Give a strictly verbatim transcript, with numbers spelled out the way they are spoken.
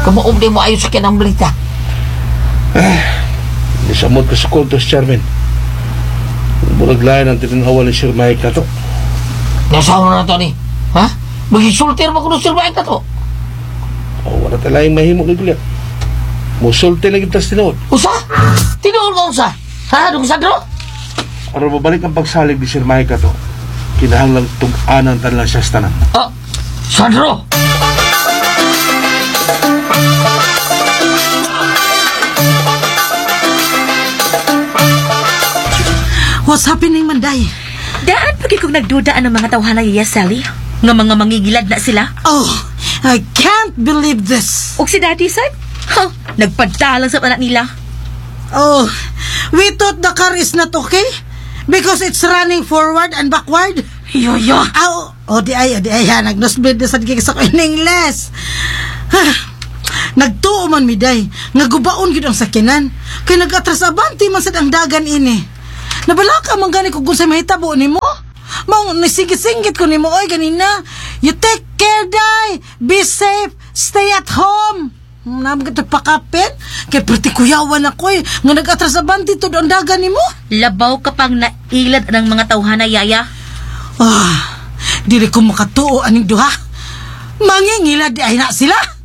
Kamuom din mo ayos sa kinang balita. Ah, nisamot ko sa kultos, Charmin. Bulaglayan ang tinanawa ni Sir Mike na to. Nasawa na to ni. Ha? Magisultir mo kung Sir Mike na to. Oh, wala talayang mahimo ni Gulyat. Musulti na kita sa tinuod. Usa? Tinuod ka usa? Ha? Doon Sandro? Para babalik ang pagsalig ni Sir Mike na to, kinahanglang tug-anan tanan siya sa tanan. Ah, Sandro! What's happening, Manday? Daan pagi kong nagdudaan ng mga tawhana Yaya Sally. Nga mga mangigilad na sila. Oh, I can't believe this. O si Daddy Sad? Huh, nagpadalang sa anak nila. Oh, we thought the car is not okay because it's running forward and backward. Yoyo. Oh, oh di ay, di ay, ha, nagnosbid na sa gigis ako in English. Nagtuo man miday, nga gubaon gid ang sakinan. Kay nag-atras abanti man sad ang dagan ini. Nabalaka man gani ko kung sa mahitabo nimo. Mao nisingit-singit ko nimo oy ganina. You take care, day. Be safe. Stay at home. Naman ka pakapit. Kaya perti kuyawan ako eh. Nga nag-atras abanti to ang dagan nimo. Labaw ka pang nailad ng mga tawhana, Yaya. Ah, dili ko makatuo aning duha. Mangingilad di ay na sila.